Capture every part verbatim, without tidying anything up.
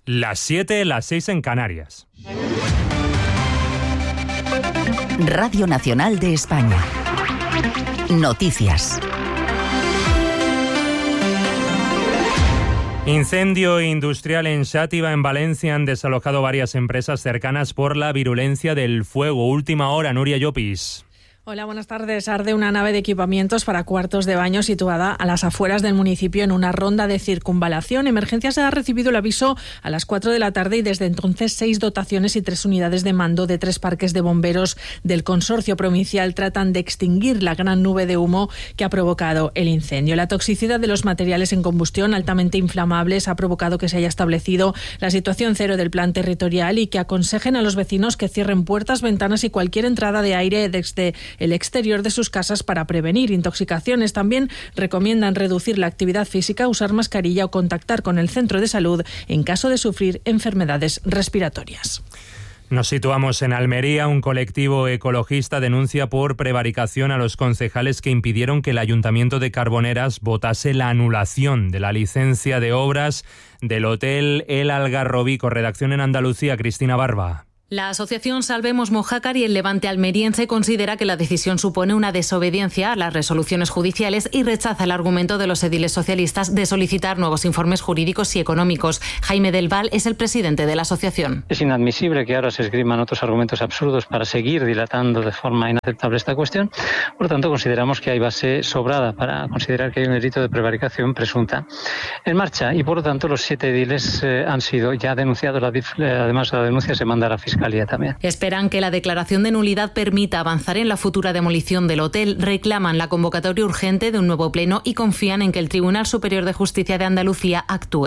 Las siete, las seis en Canarias. Radio Nacional de España. Noticias. Incendio industrial en Xàtiva, en Valencia. Han desalojado varias empresas cercanas por la virulencia del fuego. Última hora, Nuria Llopis. Hola, buenas tardes. Arde una nave de equipamientos para cuartos de baño situada a las afueras del municipio en una ronda de circunvalación. Emergencias ha recibido el aviso a las cuatro de la tarde y desde entonces seis dotaciones y tres unidades de mando de tres parques de bomberos del consorcio provincial tratan de extinguir la gran nube de humo que ha provocado el incendio. La toxicidad de los materiales en combustión altamente inflamables ha provocado que se haya establecido la situación cero del plan territorial y que aconsejen a los vecinos que cierren puertas, ventanas y cualquier entrada de aire desde el exterior de sus casas para prevenir intoxicaciones. También recomiendan reducir la actividad física, usar mascarilla o contactar con el centro de salud en caso de sufrir enfermedades respiratorias. Nos situamos en Almería. Un colectivo ecologista denuncia por prevaricación a los concejales que impidieron que el Ayuntamiento de Carboneras votase la anulación de la licencia de obras del Hotel El Algarrobico. Redacción en Andalucía, Cristina Barba. La asociación Salvemos Mojácar y el Levante almeriense considera que la decisión supone una desobediencia a las resoluciones judiciales y rechaza el argumento de los ediles socialistas de solicitar nuevos informes jurídicos y económicos. Jaime Del Val es el presidente de la asociación. Es inadmisible que ahora se esgriman otros argumentos absurdos para seguir dilatando de forma inaceptable esta cuestión. Por lo tanto, consideramos que hay base sobrada para considerar que hay un delito de prevaricación presunta en marcha y, por lo tanto, los siete ediles eh, han sido ya denunciados. La, además, la denuncia se manda a la Fiscalía. También. Esperan que la declaración de nulidad permita avanzar en la futura demolición del hotel, reclaman la convocatoria urgente de un nuevo pleno y confían en que el Tribunal Superior de Justicia de Andalucía actúe.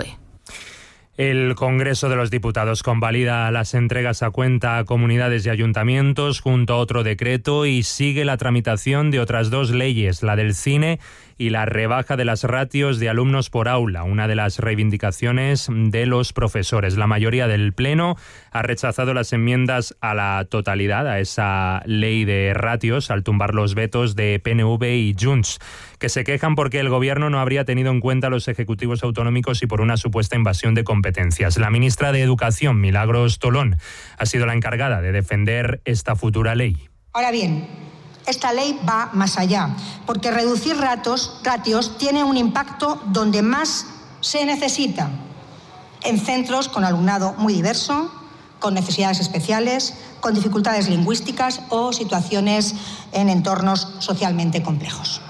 El Congreso de los Diputados convalida las entregas a cuenta a comunidades y ayuntamientos junto a otro decreto y sigue la tramitación de otras dos leyes, la del cine y la rebaja de las ratios de alumnos por aula, una de las reivindicaciones de los profesores. La mayoría del Pleno ha rechazado las enmiendas a la totalidad a esa ley de ratios al tumbar los vetos de P N V y Junts, que se quejan porque el Gobierno no habría tenido en cuenta a los ejecutivos autonómicos y por una supuesta invasión de competencias. La ministra de Educación, Milagros Tolón, ha sido la encargada de defender esta futura ley. Ahora bien, esta ley va más allá, porque reducir ratios, ratios tiene un impacto donde más se necesita, en centros con alumnado muy diverso, con necesidades especiales, con dificultades lingüísticas o situaciones en entornos socialmente complejos.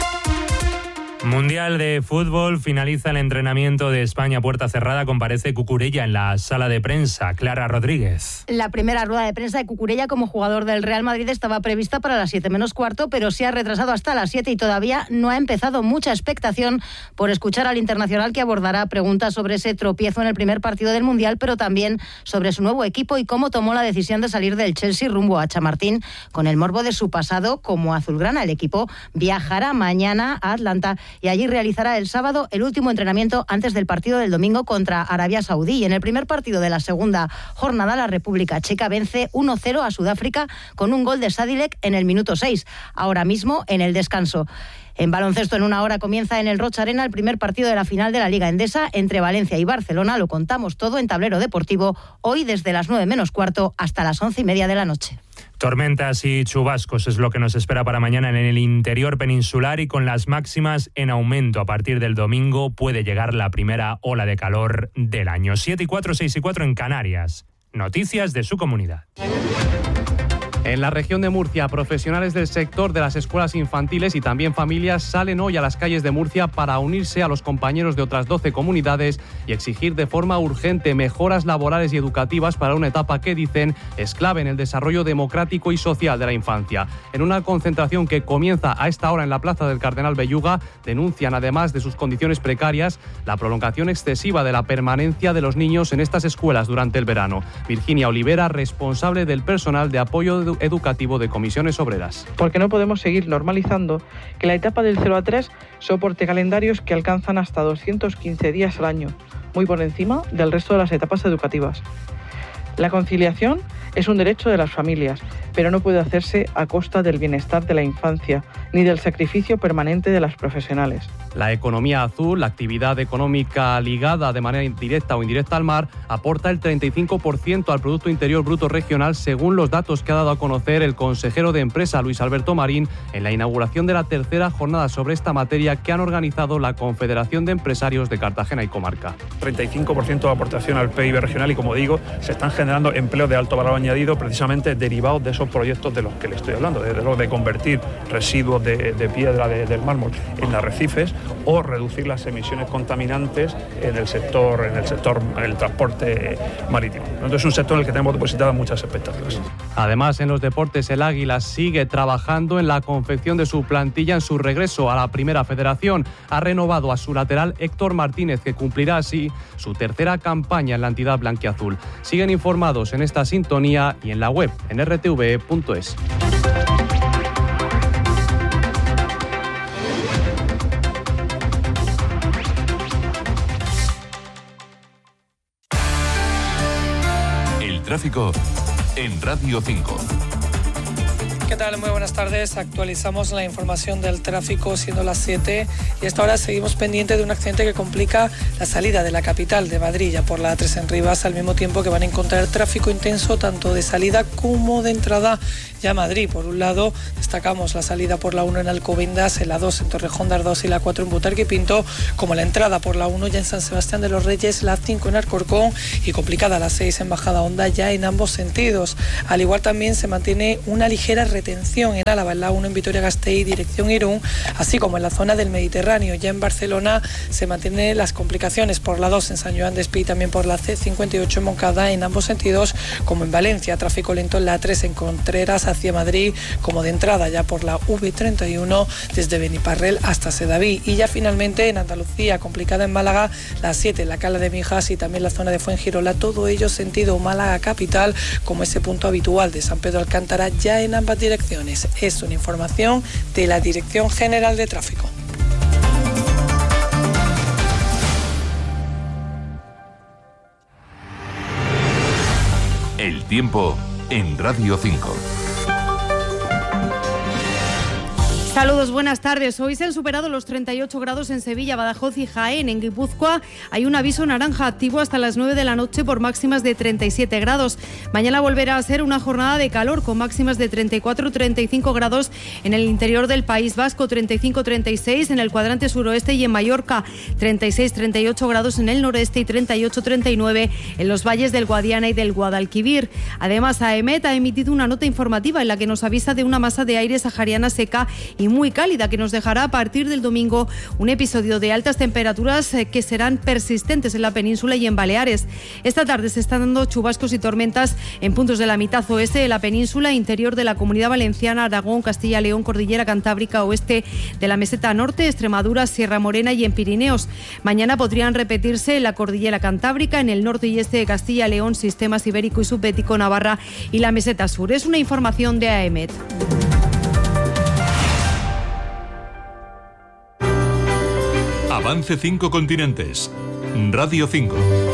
Mundial de fútbol, finaliza el entrenamiento de España a puerta cerrada, comparece Cucurella en la sala de prensa. Clara Rodríguez. La primera rueda de prensa de Cucurella como jugador del Real Madrid estaba prevista para las siete menos cuarto, pero se ha retrasado hasta las siete y todavía no ha empezado. Mucha expectación por escuchar al internacional, que abordará preguntas sobre ese tropiezo en el primer partido del Mundial, pero también sobre su nuevo equipo y cómo tomó la decisión de salir del Chelsea rumbo a Chamartín con el morbo de su pasado como azulgrana. El equipo viajará mañana a Atlanta y allí realizará el sábado el último entrenamiento antes del partido del domingo contra Arabia Saudí. Y en el primer partido de la segunda jornada, la República Checa vence uno cero a Sudáfrica con un gol de Sadilek en el minuto seis, ahora mismo en el descanso. En baloncesto, en una hora comienza en el Rocha Arena el primer partido de la final de la Liga Endesa entre Valencia y Barcelona. Lo contamos todo en Tablero Deportivo, hoy desde las nueve menos cuarto hasta las once y media de la noche. Tormentas y chubascos es lo que nos espera para mañana en el interior peninsular y con las máximas en aumento. A partir del domingo puede llegar la primera ola de calor del año. siete y cuatro, seis y cuatro en Canarias. Noticias de su comunidad. En la región de Murcia, profesionales del sector de las escuelas infantiles y también familias salen hoy a las calles de Murcia para unirse a los compañeros de otras doce comunidades y exigir de forma urgente mejoras laborales y educativas para una etapa que dicen es clave en el desarrollo democrático y social de la infancia. En una concentración que comienza a esta hora en la Plaza del Cardenal Belluga, denuncian, además de sus condiciones precarias, la prolongación excesiva de la permanencia de los niños en estas escuelas durante el verano. Virginia Olivera, responsable del personal de apoyo de educativo de Comisiones Obreras. Porque no podemos seguir normalizando que la etapa del cero a tres soporte calendarios que alcanzan hasta doscientos quince días al año, muy por encima del resto de las etapas educativas. La conciliación es un derecho de las familias, pero no puede hacerse a costa del bienestar de la infancia ni del sacrificio permanente de las profesionales. La economía azul, la actividad económica ligada de manera directa o indirecta al mar, aporta el treinta y cinco por ciento al Producto Interior Bruto regional, según los datos que ha dado a conocer el consejero de Empresa, Luis Alberto Marín, en la inauguración de la tercera jornada sobre esta materia que han organizado la Confederación de Empresarios de Cartagena y Comarca. treinta y cinco por ciento de aportación al P I B regional y, como digo, se están generando empleos de alto valor añadido precisamente derivados de esos proyectos de los que le estoy hablando, desde luego de convertir residuos de, de piedra de, del mármol en arrecifes o reducir las emisiones contaminantes en el sector, en el sector, en el transporte marítimo. Entonces es un sector en el que tenemos depositadas muchas expectativas. Además, en los deportes, el Águila sigue trabajando en la confección de su plantilla en su regreso a la Primera Federación. Ha renovado a su lateral Héctor Martínez, que cumplirá así su tercera campaña en la entidad blanquiazul. Siguen informados en esta sintonía y en la web en r t v punto es. El tráfico en Radio cinco. ¿Qué tal? Muy buenas tardes. Actualizamos la información del tráfico siendo las siete y hasta ahora seguimos pendientes de un accidente que complica la salida de la capital de Madrid ya por la A tres en Rivas, al mismo tiempo que van a encontrar tráfico intenso tanto de salida como de entrada ya a Madrid. Por un lado destacamos la salida por la uno en Alcobendas, en la dos en Torrejón de Ardoz y la cuatro en Butarque y Pinto, como la entrada por la uno ya en San Sebastián de los Reyes, la cinco en Alcorcón y complicada la seis en Bajada Honda ya en ambos sentidos. Al igual también se mantiene una ligera retención en Álava, en la uno en Vitoria-Gasteiz, dirección Irún, así como en la zona del Mediterráneo. Ya en Barcelona se mantienen las complicaciones por la dos en San Joan de Espí y también por la C cincuenta y ocho en Moncada en ambos sentidos, como en Valencia, tráfico lento en la tres en Contreras hacia Madrid, como de entrada ya por la V treinta y uno desde Beniparrel hasta Sedaví. Y ya finalmente en Andalucía, complicada en Málaga, la siete en la Cala de Mijas y también la zona de Fuengirola, todo ello sentido Málaga capital, como ese punto habitual de San Pedro Alcántara, ya en ambas direcciones. Es una información de la Dirección General de Tráfico. El tiempo en Radio cinco. Saludos, buenas tardes. Hoy se han superado los treinta y ocho grados en Sevilla, Badajoz y Jaén. En Guipúzcoa hay un aviso naranja activo hasta las nueve de la noche por máximas de treinta y siete grados. Mañana volverá a ser una jornada de calor con máximas de treinta y cuatro a treinta y cinco grados en el interior del País Vasco, treinta y cinco a treinta y seis en el cuadrante suroeste y en Mallorca, treinta y seis a treinta y ocho grados en el noreste y treinta y ocho a treinta y nueve en los valles del Guadiana y del Guadalquivir. Además, AEMET ha emitido una nota informativa en la que nos avisa de una masa de aire sahariana seca y muy cálida que nos dejará a partir del domingo un episodio de altas temperaturas que serán persistentes en la península y en Baleares. Esta tarde se están dando chubascos y tormentas en puntos de la mitad oeste de la península, interior de la Comunidad Valenciana, Aragón, Castilla, León, Cordillera Cantábrica, oeste de la Meseta Norte, Extremadura, Sierra Morena y en Pirineos. Mañana podrían repetirse en la Cordillera Cantábrica, en el norte y este de Castilla, León, Sistemas Ibérico y Subbético, Navarra y la Meseta Sur. Es una información de AEMET. Avance cinco continentes. Radio cinco.